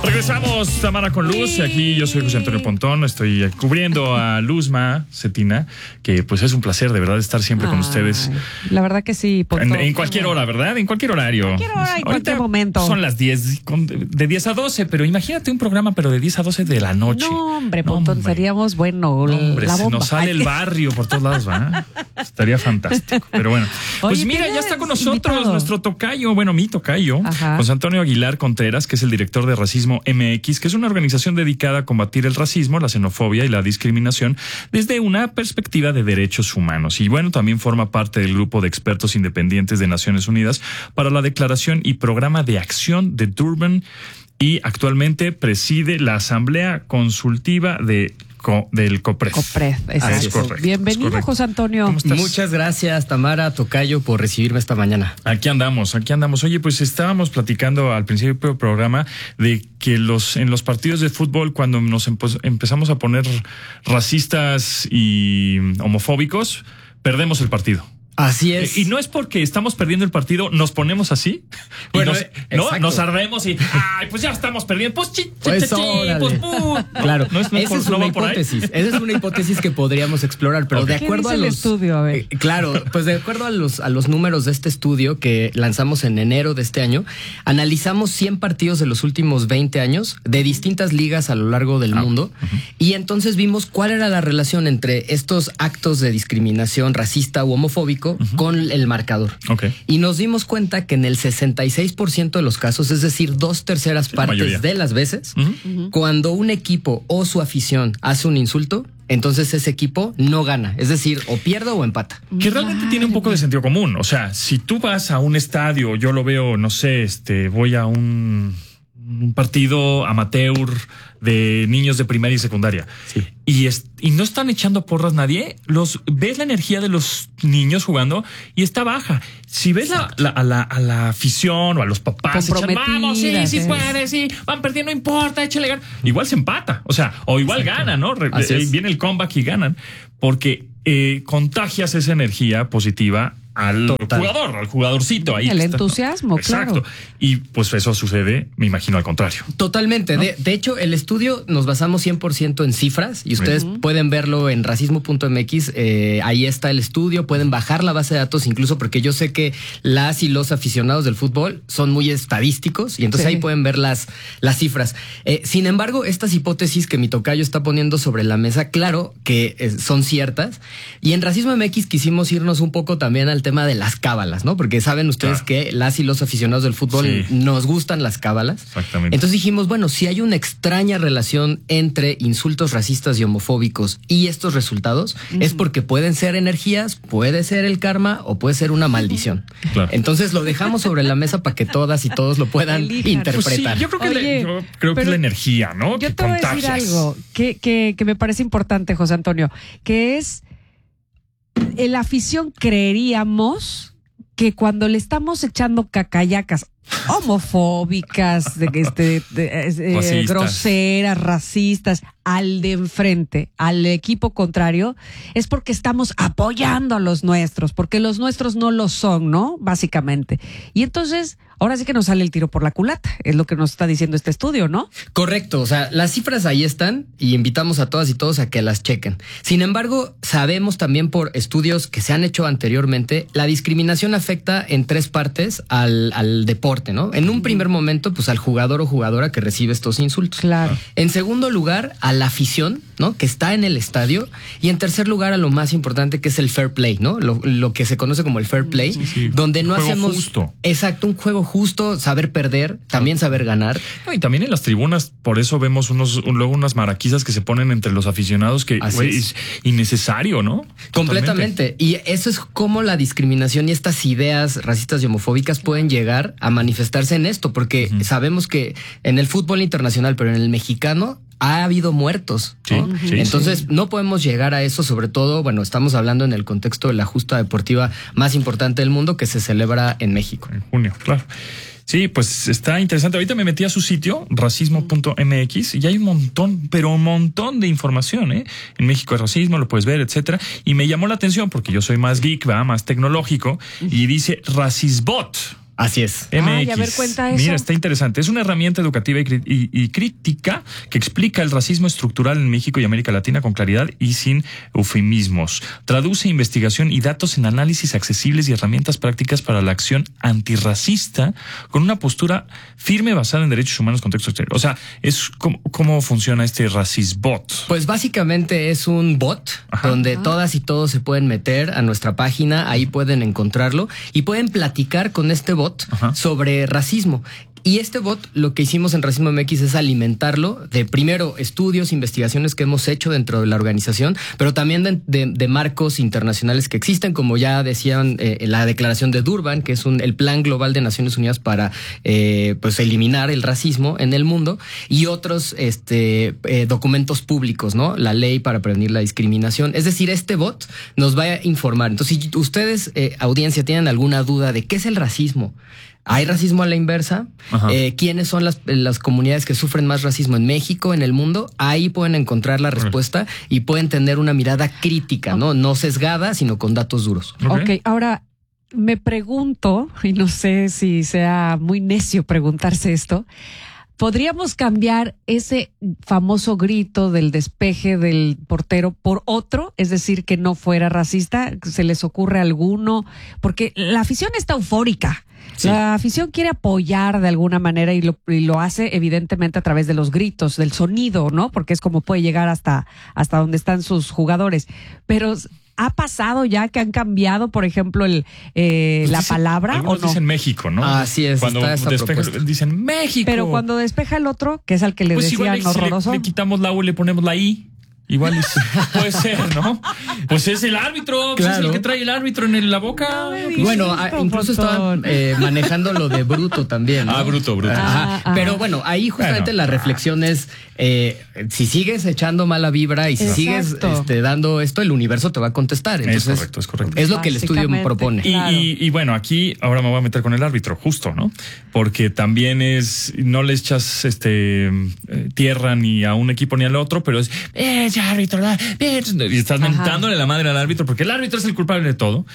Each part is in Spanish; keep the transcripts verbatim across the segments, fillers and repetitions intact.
Regresamos, Tamara con Luz. Aquí yo soy José Antonio Pontón. Estoy cubriendo a Luzma Cetina, que pues es un placer de verdad estar siempre Ay, con ustedes. La verdad que sí, Pontón. En, en cualquier hora, ¿verdad? En cualquier horario. En cualquier hora, en cualquier momento. Son las diez, de diez a doce, pero imagínate un programa, pero de diez a doce de la noche. No, hombre, Pontón, no, seríamos, bueno, no, hombre, la bomba. Se nos sale el barrio por todos lados, ¿va? Estaría fantástico. Pero bueno, pues Oye, mira, ya está con nosotros invitado? nuestro tocayo, bueno, mi tocayo, Ajá. José Antonio Aguilar Contreras, que es el director de Racismo M X, que es una organización dedicada a combatir el racismo, la xenofobia y la discriminación desde una perspectiva de derechos humanos. Y bueno, también forma parte del grupo de expertos independientes de Naciones Unidas para la Declaración y Programa de Acción de Durban, y actualmente preside la Asamblea Consultiva de del COPRED. COPRED, exacto. Es correcto, Bienvenido, es correcto. José Antonio. Muchas gracias, Tamara, tocayo, por recibirme esta mañana. Aquí andamos, aquí andamos. Oye, pues estábamos platicando al principio del programa de que los en los partidos de fútbol, cuando nos empe- empezamos a poner racistas y homofóbicos, perdemos el partido. Así es. Y no es porque estamos perdiendo el partido, nos ponemos así. Bueno, y nos, ¿no? nos ardemos y ay, pues ya estamos perdiendo. Pues chi, chi, pues, chi, chi, pues uh. Claro, no es, no esa por, es una no hipótesis. Esa es una hipótesis que podríamos explorar, pero okay. de acuerdo ¿Qué dice a los el estudio, a ver? Eh, claro, pues de acuerdo a los a los números de este estudio que lanzamos en enero de este año, analizamos cien partidos de los últimos veinte años de distintas ligas a lo largo del ah, mundo uh-huh. y entonces vimos cuál era la relación entre estos actos de discriminación racista u homofóbico uh-huh. con el marcador. Okay. Y nos dimos cuenta que en el sesenta y seis por ciento de los casos, es decir, dos terceras partes de las veces, uh-huh. cuando un equipo o su afición hace un insulto, entonces ese equipo no gana. Es decir, o pierde o empata. Que realmente Ay, tiene un poco de sentido común. O sea, si tú vas a un estadio, yo lo veo, no sé, este, voy a un, un partido amateur de niños de primaria y secundaria. Sí. Y, es, y no están echando porras nadie. Los ves la energía de los niños jugando y está baja. Si ves la, la, a, la, a la afición o a los papás echan, vamos, sí, sí puede, sí, van perdiendo, no importa, échale ganas. Igual se empata. O sea, o igual Exacto. gana, ¿no? Re, eh, viene el comeback y ganan. Porque eh, contagias esa energía positiva al Total. jugador, al jugadorcito ahí. El entusiasmo, está, ¿no? claro. Exacto. Y pues eso sucede, me imagino, al contrario. Totalmente. ¿No? De, de hecho, el estudio nos basamos cien por ciento en cifras y ustedes uh-huh. pueden verlo en racismo punto m x. Eh, ahí está el estudio. Pueden bajar la base de datos incluso porque yo sé que las y los aficionados del fútbol son muy estadísticos y entonces sí. ahí pueden ver las, las cifras. Eh, sin embargo, estas hipótesis que mi tocayo está poniendo sobre la mesa, claro que eh, son ciertas. Y en Racismo M X quisimos irnos un poco también al tema de las cábalas, ¿no? Porque saben ustedes claro. que las y los aficionados del fútbol sí. nos gustan las cábalas. Exactamente. Entonces dijimos, bueno, si hay una extraña relación entre insultos racistas y homofóbicos y estos resultados, uh-huh. es porque pueden ser energías, puede ser el karma o puede ser una maldición. Claro. Entonces lo dejamos sobre la mesa para que todas y todos lo puedan Elijan. interpretar. Pues sí, yo creo que, Oye, le, yo creo que es la energía, ¿no? Yo que te voy contagias. a decir algo que, que, que me parece importante, José Antonio, que es en la afición creeríamos que cuando le estamos echando cacayacas homofóbicas, de, este, de, de, eh, groseras, racistas, al de enfrente, al equipo contrario, es porque estamos apoyando a los nuestros, porque los nuestros no lo son, ¿no? Básicamente. Y entonces, ahora sí que nos sale el tiro por la culata, es lo que nos está diciendo este estudio, ¿no? Correcto, o sea, las cifras ahí están y invitamos a todas y todos a que las chequen. Sin embargo, sabemos también por estudios que se han hecho anteriormente, la discriminación afecta en tres partes al, al deporte, ¿no? En un primer momento, pues al jugador o jugadora que recibe estos insultos. Claro. En segundo lugar, a la afición, ¿no? Que está en el estadio. Y en tercer lugar, a lo más importante, que es el fair play, ¿no? Lo, lo que se conoce como el fair play, sí, sí. donde no un juego hacemos... justo. Exacto, un juego justo, saber perder, también saber ganar. No, y también en las tribunas, por eso vemos unos luego unas maraquizas que se ponen entre los aficionados que wey, es. es innecesario, ¿no? Completamente. Totalmente. Y eso es como la discriminación y estas ideas racistas y homofóbicas pueden llegar a manifestarse en esto, porque uh-huh. sabemos que en el fútbol internacional, pero en el mexicano, ha habido muertos, ¿no? Sí, sí, Entonces sí. no podemos llegar a eso, sobre todo, bueno, estamos hablando en el contexto de la justa deportiva más importante del mundo que se celebra en México. En junio, claro. Sí, pues está interesante. Ahorita me metí a su sitio, racismo punto m x, y hay un montón, pero un montón de información, ¿eh? En México hay racismo, lo puedes ver, etcétera. Y me llamó la atención porque yo soy más geek, ¿verdad? Más tecnológico, y dice Racisbot. Así es. M X. Ay, a ver, cuenta eso. Mira, está interesante. Es una herramienta educativa y, y, y crítica que explica el racismo estructural en México y América Latina con claridad y sin eufemismos. Traduce investigación y datos en análisis accesibles y herramientas prácticas para la acción antirracista con una postura firme basada en derechos humanos, contexto exterior. O sea, es cómo, cómo funciona este Racisbot. Pues básicamente es un bot. Ajá. Donde Ajá. todas y todos se pueden meter a nuestra página, ahí pueden encontrarlo y pueden platicar con este bot Ajá. sobre racismo. Y este bot, lo que hicimos en Racismo M X es alimentarlo de, primero, estudios, investigaciones que hemos hecho dentro de la organización, pero también de, de, de marcos internacionales que existen, como ya decían, eh, la Declaración de Durban, que es un, el Plan Global de Naciones Unidas para eh, pues eliminar el racismo en el mundo, y otros este, eh, documentos públicos, ¿no? La Ley para Prevenir la Discriminación. Es decir, este bot nos va a informar. Entonces, si ustedes, eh, audiencia, tienen alguna duda de qué es el racismo, ¿hay racismo a la inversa? Eh, ¿Quiénes son las, las comunidades que sufren más racismo en México, en el mundo? Ahí pueden encontrar la respuesta y pueden tener una mirada crítica, ¿no? No sesgada, sino con datos duros. Ok, okay, ahora me pregunto, y no sé si sea muy necio preguntarse esto, ¿podríamos cambiar ese famoso grito del despeje del portero por otro? Es decir, que no fuera racista. ¿Se les ocurre alguno? Porque la afición está eufórica. Sí. La afición quiere apoyar de alguna manera y lo, y lo hace evidentemente a través de los gritos, del sonido, ¿no? Porque es como puede llegar hasta, hasta donde están sus jugadores. Pero ¿ha pasado ya que han cambiado, por ejemplo, el eh, pues la dicen, palabra o no? Dicen México, ¿no? Así es. Cuando despeja, dicen México. Pero cuando despeja el otro, que es al que le pues decían igual horroroso. Le, le quitamos la U y le ponemos la I. Igual es, puede ser, ¿no? Pues es el árbitro, pues claro. Es el que trae el árbitro en el, la boca. No bueno, a, incluso estaban eh, manejando lo de bruto también, ¿no? Ah, bruto, bruto. Ajá. Ah, Pero bueno, ahí justamente bueno, la reflexión es, eh, si sigues echando mala vibra y si exacto. sigues este, dando esto, el universo te va a contestar. Entonces, es correcto, es correcto. Es lo que el estudio propone. Y, claro. y, y bueno, aquí ahora me voy a meter con el árbitro, justo, ¿no? Porque también es, no le echas este eh, tierra ni a un equipo ni al otro, pero es, eh, ya, árbitro, y estás Ajá. mentándole la madre al árbitro porque el árbitro es el culpable de todo.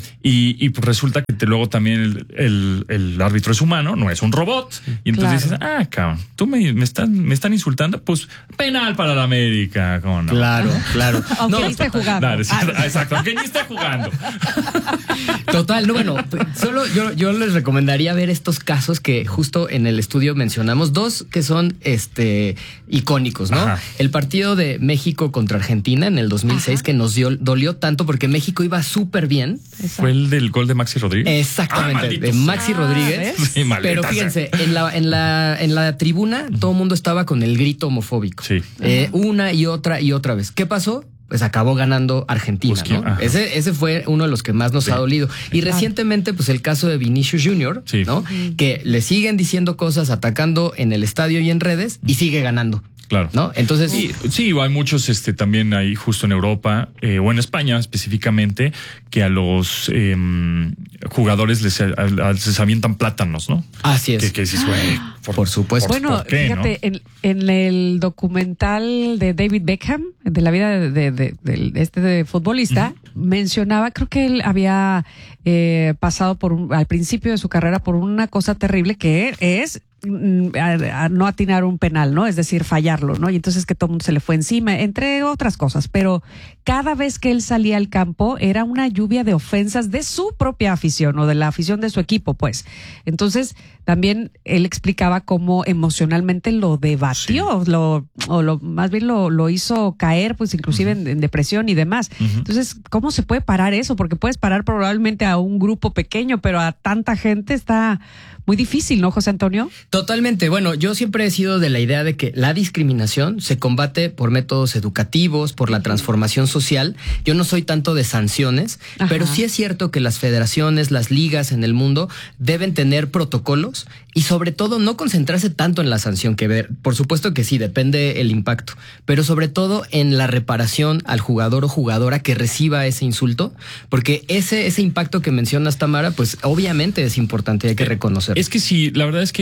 Y, y pues resulta que te, luego también el, el, el árbitro es humano, no es un robot. Y entonces claro. dices, ah, cabrón, tú me, me, están, me están insultando, pues penal para la América. ¿Cómo no? Claro, claro. Aunque no, ni esté jugando. Dale, sí, ah. Exacto, aunque ni esté jugando. Total, no, bueno, solo yo, yo les recomendaría ver estos casos que justo en el estudio mencionamos, dos que son este icónicos, ¿no? Ajá. El partido de México contra Argentina en el dos mil seis, Ajá. que nos dio, dolió tanto porque México iba súper bien. Fue el del gol de Maxi Rodríguez. Exactamente, ah, de Maxi ah, Rodríguez. Sí, pero fíjense, en la, en la, en la tribuna todo el mundo estaba con el grito homofóbico. Sí. Eh, una y otra y otra vez. ¿Qué pasó? Pues acabó ganando Argentina, pues, ¿no? Ese, ese fue uno de los que más nos sí. ha dolido. Y ah. recientemente, pues el caso de Vinicius Junior, sí. ¿no? Que le siguen diciendo cosas, atacando en el estadio y en redes y sigue ganando. Claro. ¿No? Entonces. Sí, sí, hay muchos este, también ahí justo en Europa eh, o en España específicamente que a los eh, jugadores les, a, a, les avientan plátanos, ¿no? Así es. Que, que dices, güey, por, por supuesto. Bueno, ¿por qué, fíjate, ¿no? en, en el documental de David Beckham, de la vida de, de, de, de este de futbolista, uh-huh. mencionaba, creo que él había eh, pasado por un, al principio de su carrera por una cosa terrible que es A, a no atinar un penal, ¿no? Es decir, fallarlo, ¿no? Y entonces que todo el mundo se le fue encima, entre otras cosas. Pero cada vez que él salía al campo era una lluvia de ofensas de su propia afición o de la afición de su equipo, pues. Entonces, también él explicaba cómo emocionalmente lo debatió, sí. lo, o lo, más bien lo, lo hizo caer, pues inclusive uh-huh. en, en depresión y demás. Uh-huh. Entonces, ¿cómo se puede parar eso? Porque puedes parar probablemente a un grupo pequeño, pero a tanta gente está muy difícil, ¿no, José Antonio? Totalmente. Bueno, yo siempre he sido de la idea de que la discriminación se combate por métodos educativos, por la transformación social. Yo no soy tanto de sanciones, Ajá. pero sí es cierto que las federaciones, las ligas en el mundo deben tener protocolos y sobre todo no concentrarse tanto en la sanción, que ver, por supuesto que sí, depende el impacto, pero sobre todo en la reparación al jugador o jugadora que reciba ese insulto, porque ese, ese impacto que mencionas, Tamara, pues obviamente es importante, hay que reconocerlo. Es que sí, la verdad es que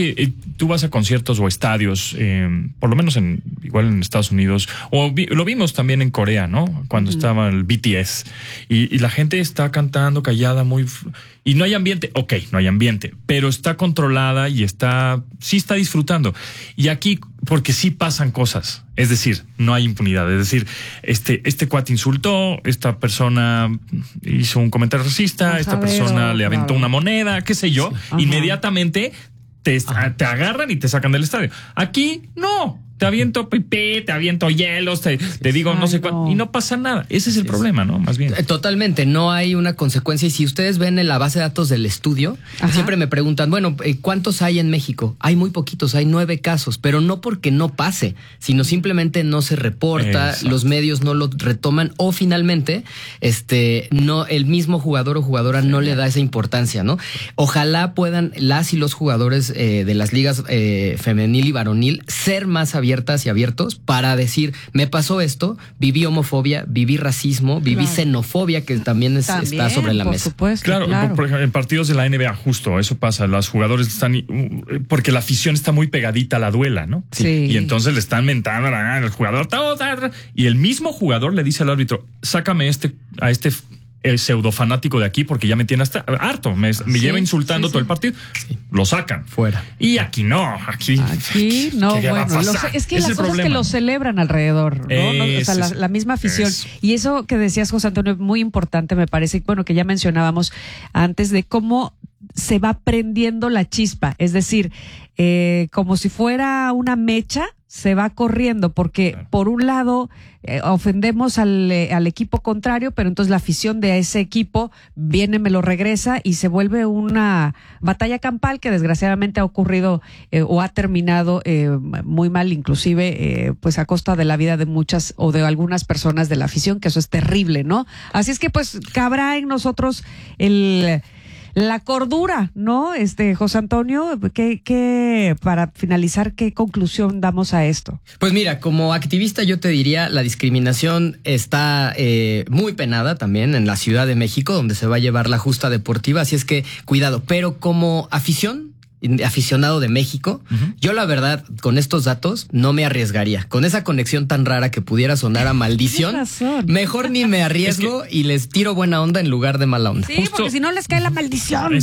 tú vas a conciertos o estadios, eh, por lo menos en igual en Estados Unidos, o vi, lo vimos también en Corea, ¿no? Cuando uh-huh. estaba el B T S y, y la gente está cantando callada, muy y no hay ambiente. Ok, no hay ambiente, pero está controlada y está sí está disfrutando. Y aquí porque sí pasan cosas, es decir, no hay impunidad. Es decir, este este cuate insultó, esta persona hizo un comentario racista, esta persona ver, le aventó claro. una moneda, qué sé yo, sí. inmediatamente Te, te agarran y te sacan del estadio. Aquí, no. Te aviento pipí, te aviento hielos, te, te digo Ay, no sé cuánto. Y no pasa nada. Ese es el sí, problema, ¿no? Más bien. Totalmente. No hay una consecuencia. Y si ustedes ven en la base de datos del estudio, Ajá. siempre me preguntan, bueno, ¿cuántos hay en México? Hay muy poquitos, hay nueve casos. Pero no porque no pase, sino simplemente no se reporta, Exacto. los medios no lo retoman o finalmente este, no, el mismo jugador o jugadora sí. no le da esa importancia, ¿no? Ojalá puedan las y los jugadores eh, de las ligas eh, femenil y varonil ser más abiertos abiertas y abiertos para decir, me pasó esto, viví homofobia, viví racismo, viví claro. xenofobia, que también, es, también está sobre la por mesa. Supuesto, claro, claro. Por, por ejemplo, en partidos de la N B A, justo eso pasa, los jugadores están, porque la afición está muy pegadita a la duela, ¿no? Sí. Y entonces le están mentando al jugador, y el mismo jugador le dice al árbitro, sácame este, a este el pseudo fanático de aquí porque ya me tiene hasta harto, me, me sí, lleva insultando sí, sí. todo el partido, sí. lo sacan fuera. Y aquí no, aquí aquí no, bueno, los, es que es las cosas problema. que lo celebran alrededor, ¿no? Es, o sea, la, la misma afición. Es. Y eso que decías, José Antonio, es muy importante, me parece, bueno, que ya mencionábamos antes de cómo se va prendiendo la chispa, es decir, eh, como si fuera una mecha, se va corriendo, porque claro. por un lado eh, ofendemos al, eh, al equipo contrario, pero entonces la afición de ese equipo viene, me lo regresa y se vuelve una batalla campal que desgraciadamente ha ocurrido eh, o ha terminado eh, muy mal, inclusive eh, pues a costa de la vida de muchas o de algunas personas de la afición, que eso es terrible, ¿no? Así es que pues cabrá en nosotros el... la cordura, ¿no? Este, José Antonio, ¿qué, qué, para finalizar, qué conclusión damos a esto? Pues mira, como activista yo te diría, la discriminación está eh, muy penada también en la Ciudad de México, donde se va a llevar la justa deportiva, así es que cuidado, pero como afición, aficionado de México, uh-huh. yo la verdad, con estos datos, no me arriesgaría. Con esa conexión tan rara que pudiera sonar a maldición, mejor ni me arriesgo es que... y les tiro buena onda en lugar de mala onda. Sí, Justo... porque si no les cae la maldición.